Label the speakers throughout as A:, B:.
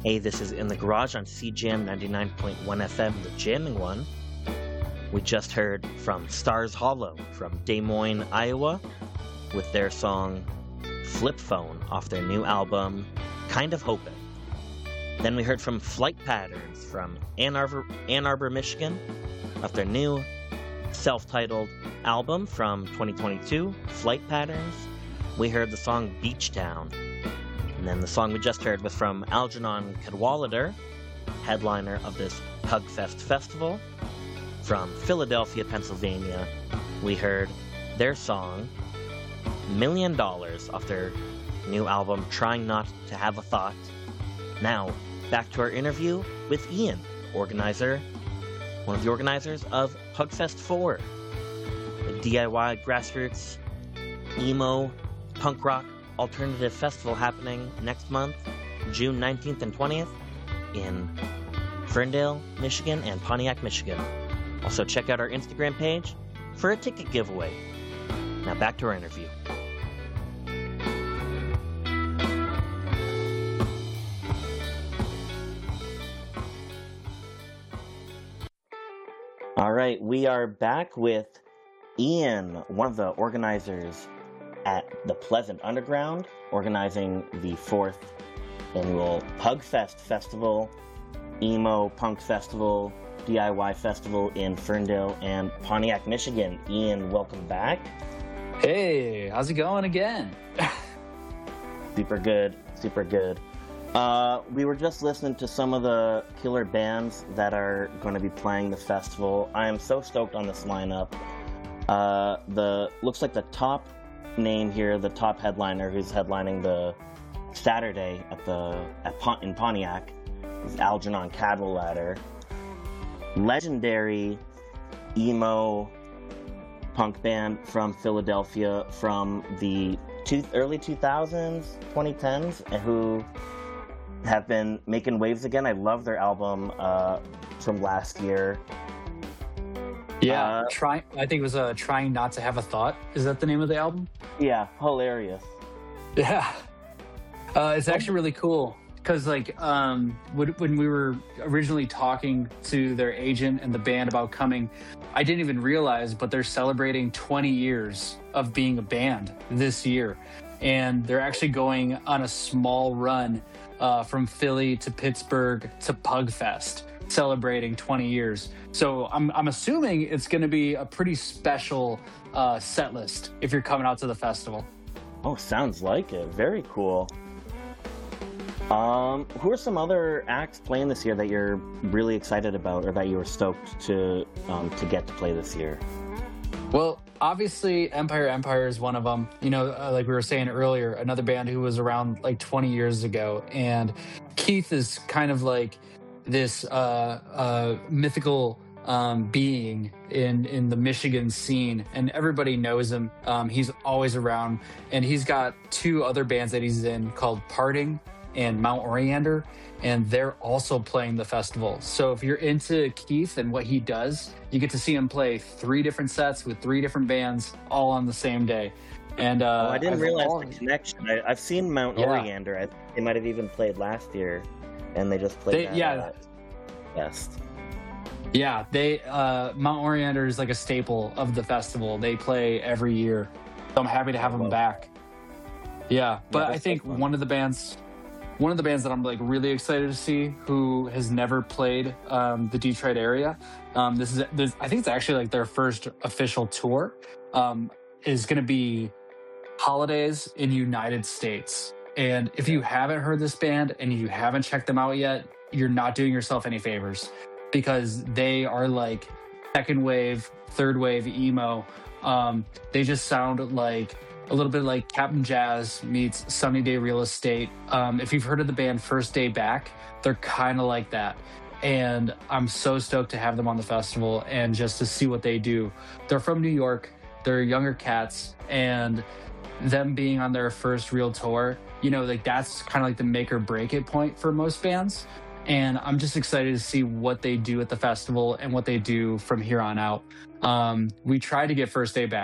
A: Hey, this is In the Garage on CJAM 99.1 FM, the jamming one. We just heard from Stars Hollow from Des Moines, Iowa, with their song Flip Phone off their new album, Kind of Hopin'. Then we heard from Flight Patterns from Ann Arbor, Michigan, off their new self-titled album from 2022, Flight Patterns. We heard the song Beach Town. And then the song we just heard was from Algernon Cadwallader, headliner of this Pugfest Festival. From Philadelphia, Pennsylvania, we heard their song $1 Million off their new album, Trying Not to Have a Thought. Now, back to our interview with Ian, one of the organizers of Pugfest 4, the DIY grassroots emo punk rock alternative festival happening next month, June 19th and 20th, in Ferndale, Michigan, and Pontiac, Michigan. Also, check out our Instagram page for a ticket giveaway. Now, back to our interview. All right, we are back with Ian, one of the organizers at the Pleasant Underground, organizing the 4th annual Pugfest Festival, emo punk festival, DIY festival in Ferndale and Pontiac, Michigan. Ian, welcome back.
B: Hey, how's it going again?
A: Super good, super good. We were just listening to some of the killer bands that are going to be playing this festival. I am so stoked on this lineup. Looks like the top name here, the top headliner who's headlining the Saturday in Pontiac is Algernon Cadwallader. Legendary emo punk band from Philadelphia from the early 2000s, 2010s, who have been making waves again. I love their album from last year.
B: Yeah, I think it was Trying Not to Have a Thought. Is that the name of the album?
A: Yeah, hilarious.
B: Yeah. It's actually really cool because when we were originally talking to their agent and the band about coming, I didn't even realize, but they're celebrating 20 years of being a band this year. And they're actually going on a small run from Philly to Pittsburgh to Pugfest, celebrating 20 years. So I'm assuming it's going to be a pretty special set list if you're coming out to the festival.
A: Oh, sounds like it. Very cool. Who are some other acts playing this year that you're really excited about, or that you were stoked to get to play this year?
B: Well, obviously, Empire is one of them. You know, like we were saying earlier, another band who was around like 20 years ago. And Keith is kind of like this mythical being in the Michigan scene, and everybody knows him. He's always around, and he's got 2 other bands that he's in called Parting and Mount Oriander, and they're also playing the festival. So if you're into Keith and what he does, you get to see him play 3 different sets with 3 different bands all on the same day. And
A: I didn't realize the connection. I've seen Mount Oriander. They might have even played last year, and they just played Fest.
B: Yeah, Mount Oriander is like a staple of the festival. They play every year. So I'm happy to have them back. Yeah, but I think one of the bands that I'm like really excited to see, who has never played the Detroit area, I think it's actually like their first official tour, is going to be Holidays in United States. And if you haven't heard this band and you haven't checked them out yet, you're not doing yourself any favors, because they are like second wave, third wave emo. They just sound like a little bit like Captain Jazz meets Sunny Day Real Estate. If you've heard of the band First Day Back, they're kind of like that. And I'm so stoked to have them on the festival and just to see what they do. They're from New York. They're younger cats, and them being on their first real tour, you know, like that's kind of like the make or break it point for most bands. And I'm just excited to see what they do at the festival and what they do from here on out. We tried to get First Day Back,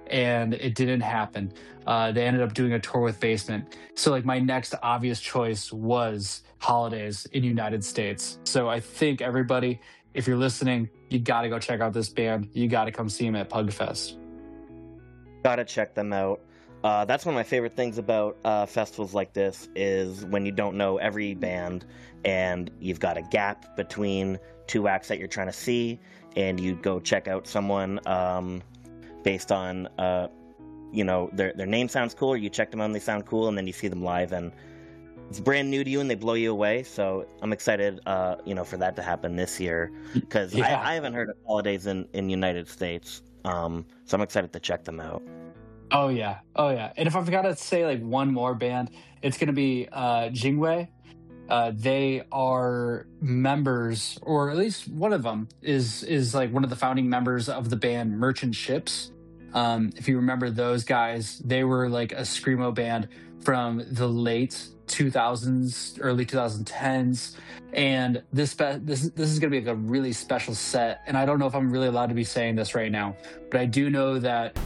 B: and it didn't happen. They ended up doing a tour with Basement. So like my next obvious choice was Holidays in United States. So I think everybody, if you're listening, you got to go check out this band. You got to come see them at Pugfest.
A: Gotta check them out. That's one of my favorite things about festivals like this is when you don't know every band and you've got a gap between two acts that you're trying to see, and you go check out someone based on their name sounds cool, or you check them out and they sound cool, and then you see them live and it's brand new to you and they blow you away. So I'm excited for that to happen this year, because I haven't heard of Holidays in United States, so I'm excited to check them out.
B: Oh yeah. And if I've got to say like one more band, it's going to be Jingwei. They are members, or at least one of them is like one of the founding members of the band Merchant Ships. If you remember those guys, they were like a screamo band from the late 2000s, early 2010s, and this is going to be like a really special set. And I don't know if I'm really allowed to be saying this right now, but I do know that.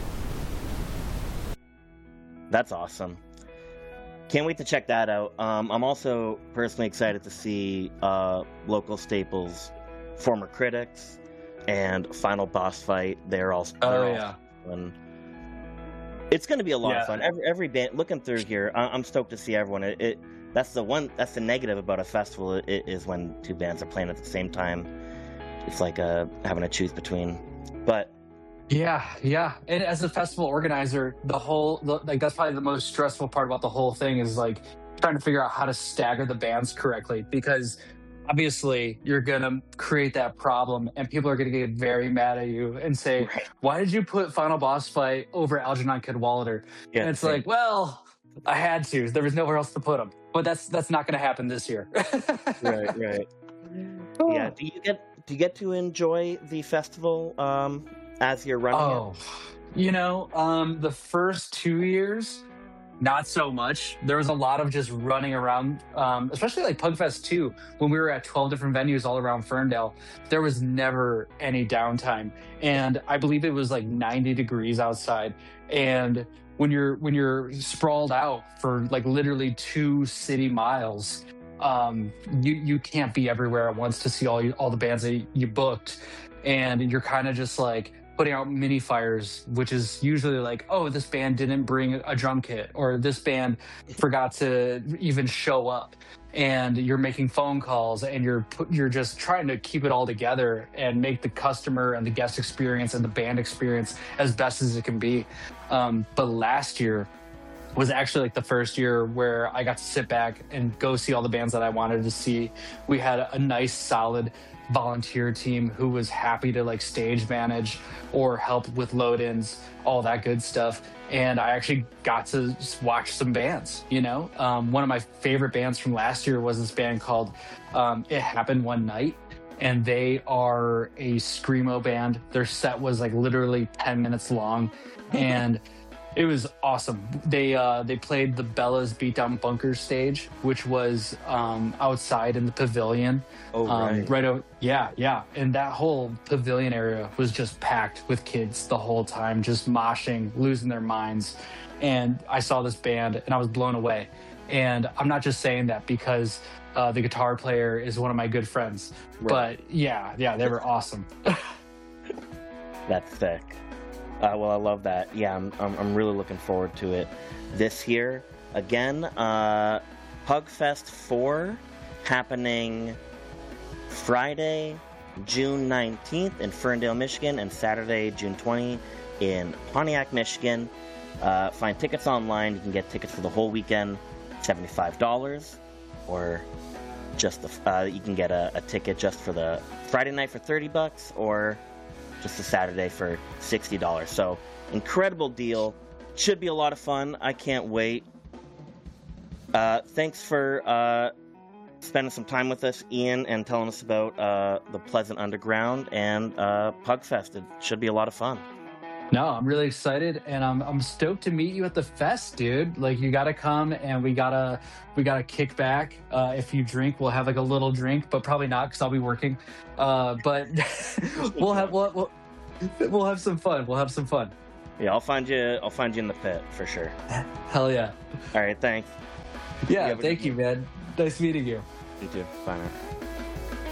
A: That's awesome. Can't wait to check that out. I'm also personally excited to see local staples, Former Critics, and Final Boss Fight. They're all fun. It's going to be a lot of fun. Every band, looking through here, I'm stoked to see everyone. That's the negative about a festival is when two bands are playing at the same time. It's like having to choose between. But
B: yeah. And as a festival organizer, that's probably the most stressful part about the whole thing is like trying to figure out how to stagger the bands correctly, because obviously you're going to create that problem and people are going to get very mad at you and say, why did you put Final Boss Fight over Algernon Cadwallader? And it's like, well, I had to. There was nowhere else to put them. But that's not going to happen this year.
A: Right. Yeah. Do you get to enjoy the festival as you're running it?
B: The first 2 years, not so much. There was a lot of just running around, especially like Pugfest 2, when we were at 12 different venues all around Ferndale. There was never any downtime. And I believe it was like 90 degrees outside. And when you're sprawled out for like literally 2 city miles, you can't be everywhere at once to see all the bands that you booked. And you're kind of just like putting out mini fires, which is usually like, oh, this band didn't bring a drum kit, or this band forgot to even show up. And you're making phone calls, and you're just trying to keep it all together and make the customer and the guest experience and the band experience as best as it can be. But last year was actually like the first year where I got to sit back and go see all the bands that I wanted to see. We had a nice, solid volunteer team who was happy to like stage manage or help with load-ins, all that good stuff. And I actually got to watch some bands, One of my favorite bands from last year was this band called It Happened One Night. And they are a screamo band. Their set was like literally 10 minutes long. And it was awesome. They played the Bella's Beatdown Bunker stage, which was outside in the pavilion.
A: Oh, right.
B: Yeah. And that whole pavilion area was just packed with kids the whole time, just moshing, losing their minds. And I saw this band and I was blown away. And I'm not just saying that because the guitar player is one of my good friends. Right. But yeah, they were awesome.
A: That's sick. Well, I love that. Yeah, I'm really looking forward to it this year. Again, Pugfest 4 happening Friday, June 19th in Ferndale, Michigan, and Saturday, June 20th in Pontiac, Michigan. Find tickets online. You can get tickets for the whole weekend, $75, or just you can get a ticket just for the Friday night for $30, or just a Saturday for $60. So incredible deal. Should be a lot of fun. I can't wait. Thanks for spending some time with us, Ian, and telling us about the Pleasant Underground and Pugfest. It should be a lot of fun.
B: No, I'm really excited, and I'm stoked to meet you at the fest, dude. Like, you gotta come, and we gotta kick back. If you drink, we'll have like a little drink, but probably not because I'll be working. But we'll have some fun. We'll have some fun.
A: Yeah, I'll find you. I'll find you in the pit for sure.
B: Hell yeah.
A: All right, thanks.
B: Yeah, thank you, man. Nice meeting you.
A: You too. Bye now.